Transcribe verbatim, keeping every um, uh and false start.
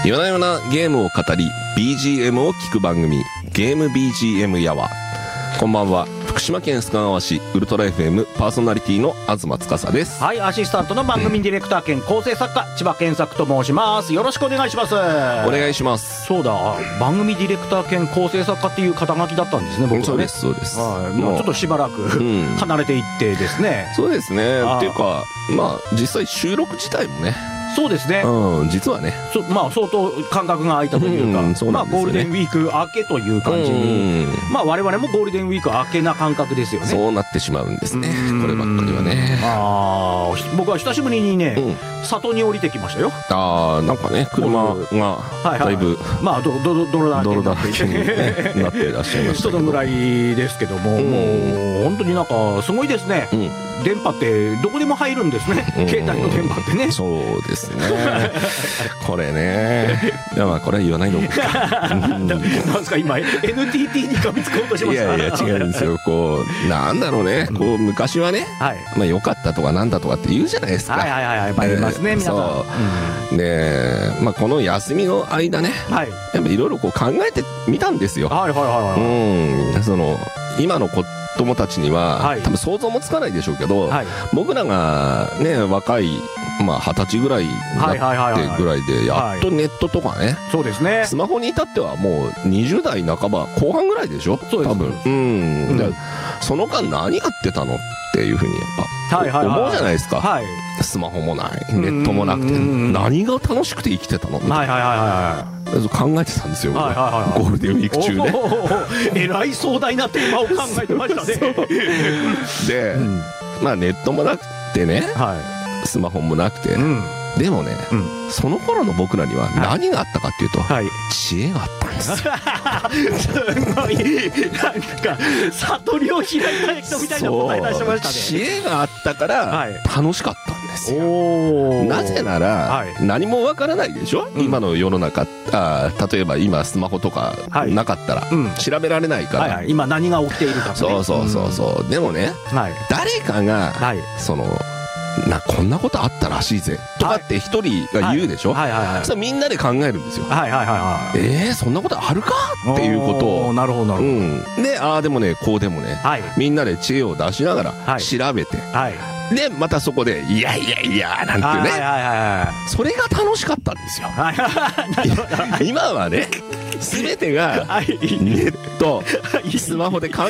夜な夜なゲームを語り ビージーエム を聞く番組、ゲーム ビージーエム やわ。こんばんは、福島県須賀川市ウルトラ エフエム パーソナリティの東司です。 はい、アシスタントの番組ディレクター兼構成作家、千葉健作と申します。よろしくお願いします。お願いします。 そうだ、番組ディレクター兼構成作家っていう肩書きだったんですね、僕はね。 そうですそうです。 はい、もうちょっとしばらく、うん、離れていってですね。 そうですね。っていうか、まあ実際収録自体もね、 そうですね、 うん、実はね、 そまあ相当間隔が空いたというか、うん、そうなんですよね。まあゴールデンウィーク明けという感じに、うん、まあ我々もゴールデンウィーク明けな感覚ですよね。 そうなってしまうんですね、こればっかりはね。 ああ、僕は久しぶりにね、うん、里に降りてきましたよ。 ああ、なんかね、車がだいぶ、 まあどど泥だらけになって 、ね、なってらっしゃいましたけど、 そのぐらいですけども、うん、もう本当になんかすごいですね、うん、電波ってどこでも入るんですね、うん、携帯の電波ってね。 そうですねこれね、いや、まあこれは言わないのかなんですか今 エヌティーティー に噛みつこうとしました。 いやいや違うんですよ。こうなんだろうね、こう昔はね、はい、まあ良かったとかなんだとかって言うじゃないですか。 はいはいはいはい、ありますね、皆さん。そう、 うん、で、まあこの休みの間ね、はい、やっぱいろいろこう考えてみたんですよ。はいはいはいはい、うん、その今の子友達には、はい、多分想像もつかないでしょうけど、はい、僕らがね若い、まあ二十歳ぐらいになってぐらいでやっとネットとかね、 そうですね、 スマホに至ってはもうにじゅう代半ば後半ぐらいでしょ。そうです、多分。うん、うん、でその間何やってたのっていうふうにやっぱ、はいはいはい、思うじゃないですか。はい、スマホもない、ネットもなくて、何が楽しくて生きてたのみたいな。はいはいはいはい、考えてたんですよ、はいはいはい、ゴールデンウィーク中ね。 えらい壮大なテーマを考えてましたねで、うん、まあネットもなくてね、はい、スマホもなくて、うん、でもね、うん、その頃の僕らには何があったかっていうと、はい、知恵があったんですすごい、なんか悟りを開いた人みたいな答え出してましたね。 知恵があったから楽しかったんですよ、はい、なぜなら、はい、何もわからないでしょ、うん、今の世の中。あ、例えば今スマホとかなかったら、はい、うん、調べられないから、はいはい、 今何が起きているか、ね、 そうそうそうそう、うん、でもね、はい、誰かが、はい、そのなこんなことあったらしいぜとかって一人が言うでしょ。はいはいはいはい、それみんなで考えるんですよ。はいはいはいはい、えー、そんなことあるかっていうことを。 なるほどなるほど、うん、 で、ああでもねこうでもね、はい、みんなで知恵を出しながら調べて、はいはい、でまたそこでいやいやいやなんてね、はいはいはいはい、それが楽しかったんですよ。今はね全てがネット、スマホで考